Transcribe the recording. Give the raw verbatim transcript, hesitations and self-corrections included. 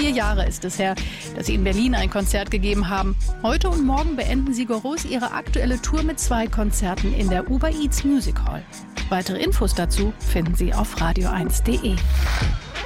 Vier Jahre ist es her, dass sie in Berlin ein Konzert gegeben haben. Heute und morgen beenden Sigur Rós ihre aktuelle Tour mit zwei Konzerten in der Uber Eats Music Hall. Weitere Infos dazu finden Sie auf radio eins punkt de.